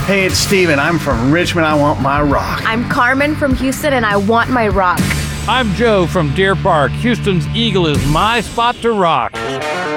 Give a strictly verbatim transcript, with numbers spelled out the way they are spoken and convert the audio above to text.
Hey, it's Steven. I'm from Richmond. I want my rock. I'm Carmen from Houston, and I want my rock. I'm Joe from Deer Park. Houston's Eagle is my spot to rock.